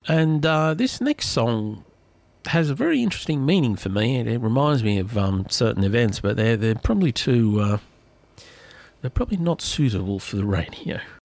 And this next song has a very interesting meaning for me. It reminds me of certain events, but they're probably too they're probably not suitable for the radio.